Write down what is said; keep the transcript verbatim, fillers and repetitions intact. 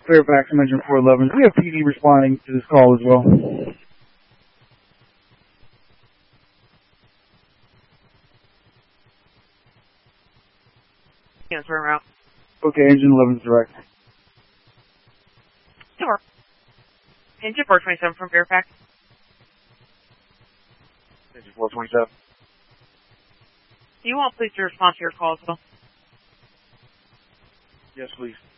Fairfax, Engine four eleven. We have P D responding to this call as well. Answer route. Okay, Engine eleven is direct. Sure. Engine four twenty-seven from Fairfax. Engine four twenty-seven. Do you want police to respond to your call as well? Yes, please.